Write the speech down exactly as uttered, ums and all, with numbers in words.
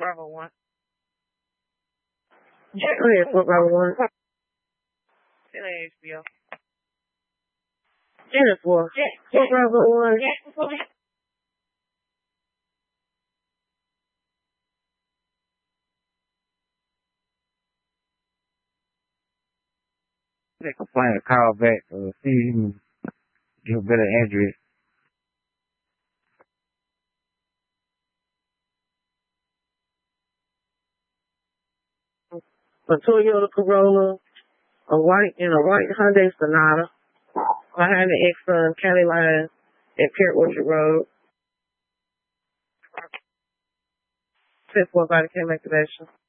Bravo one. Go ahead, Fort Bravo one. ten H B O. Jennifer. Fort Bravo one. They complain to call back to see if you can give a better address. A Toyota Corolla, a white and a white Hyundai Sonata behind the Exxon County line at Pier Orchard Road. Fifth Floor Body Cam Activation.